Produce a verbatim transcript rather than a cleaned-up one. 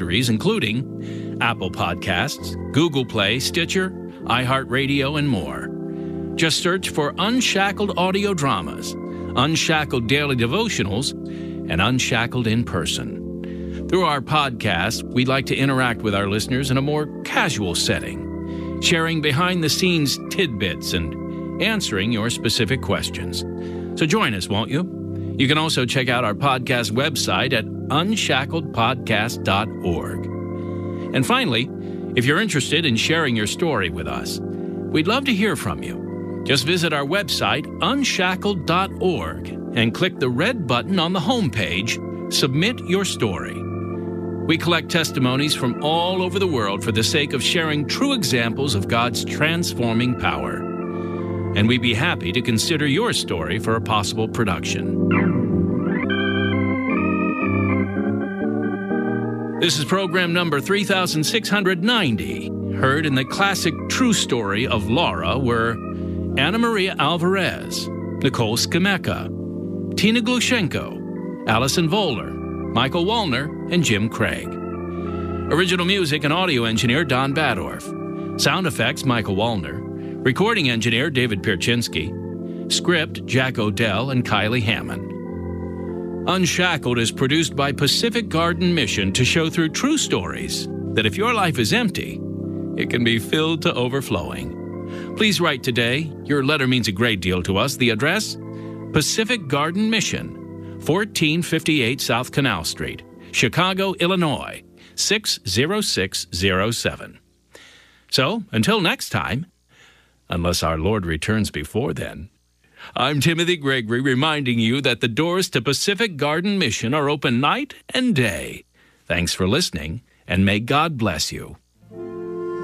directories, including Apple Podcasts, Google Play, Stitcher, iHeartRadio, and more. Just search for Unshackled Audio Dramas, Unshackled Daily Devotionals, and Unshackled in Person. Through our podcast, we'd like to interact with our listeners in a more casual setting, sharing behind-the-scenes tidbits and answering your specific questions. So join us, won't you? You can also check out our podcast website at unshackled podcast dot org. And finally, if you're interested in sharing your story with us, we'd love to hear from you. Just visit our website, unshackled dot org, and click the red button on the homepage, Submit Your Story. We collect testimonies from all over the world for the sake of sharing true examples of God's transforming power. And we'd be happy to consider your story for a possible production. This is program number three thousand six hundred ninety, heard in the classic true story of Laura, were Anna Maria Alvarez, Nicole Skimeka, Tina Glushenko, Allison Voller, Michael Wallner, and Jim Craig. Original music and audio engineer Don Badorf. Sound effects Michael Wallner. Recording engineer David Pierczynski. Script Jack Odell and Kylie Hammond. Unshackled is produced by Pacific Garden Mission to show through true stories that if your life is empty, it can be filled to overflowing. Please write today. Your letter means a great deal to us. The address? Pacific Garden Mission, fourteen fifty-eight South Canal Street, Chicago, Illinois, six zero six zero seven. So, until next time, unless our Lord returns before then, I'm Timothy Gregory reminding you that the doors to Pacific Garden Mission are open night and day. Thanks for listening, and may God bless you.